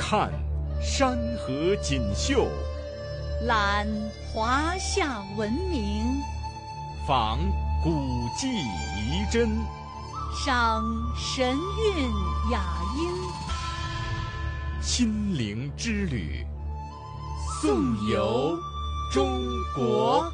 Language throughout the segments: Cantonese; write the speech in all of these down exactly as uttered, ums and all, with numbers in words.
看山河锦绣， 览华夏文明， 访古迹遗珍， 赏神韵雅音， 亲临之旅，颂游中国。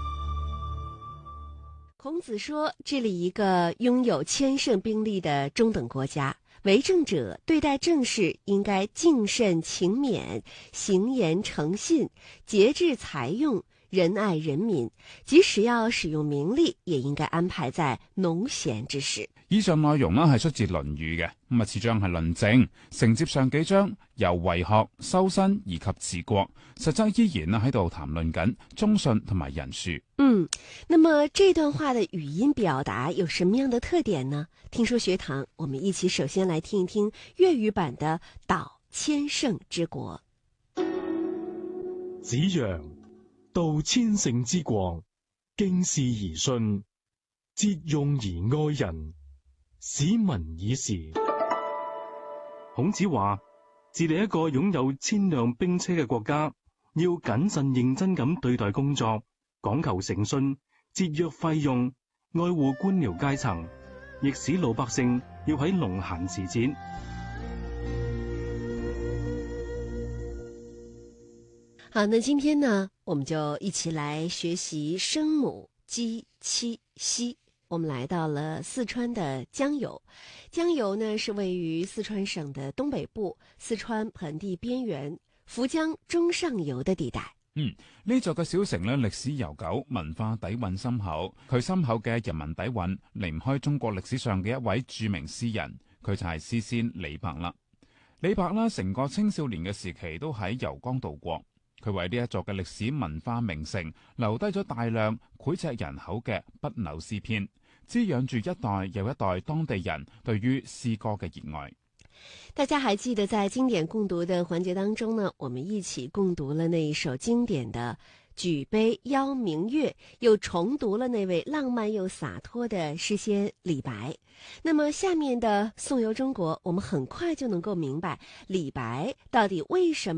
孔子说，治理一个拥有千乘兵力的中等国家，为政者对待政事应该敬慎勤勉，行言诚信，节制财用，仁爱人民，即使要使用名利，也應該安排在農閒之時。 以上內容呢係出自《論語》嘅，咁啊次章係論政，承接上幾章由為學、修身以及治國，實則依然呢喺度談論緊忠信同埋仁恕。 嗯，那麼這段話的語音表達有什麼樣的特點呢？聽說學堂，我們一起首先來聽一聽粵語版的《導千乘之國》。 子曰：道千乘之國，敬事而信，節用而愛人，使民以時。孔子話，治理一個擁有千輛兵車嘅國家，要謹慎認真咁對待工作，講求誠信，節約費用，愛護官僚階層，亦使老百姓要喺農閒時節。 好，那今天呢，我們就一起來學習聲母擊七息。我們來到了四川的江油，江油呢是位於四川省的東北部，四川盆地邊緣，涪江中上游的地帶。 嗯，呢座嘅小城呢，歷史悠久，文化底蘊深厚。佢深厚嘅人文底蘊，離唔開中國歷史上嘅一位著名詩人，佢就係詩仙李白啦。李白啦，成個青少年嘅時期都喺油江度過。佢為呢一座嘅歷史文化名城留低咗大量膾炙人口嘅不朽詩篇，滋養住一代又一代當地人對於詩歌嘅熱愛。 大家還記得在經典共讀的環節當中呢，我們一起共讀了那一首經典的舉杯邀明月，又重讀了那位浪漫又灑脫的詩仙李白。那麼下面的頌遊中國，我們很快就能夠明白李白到底為什麼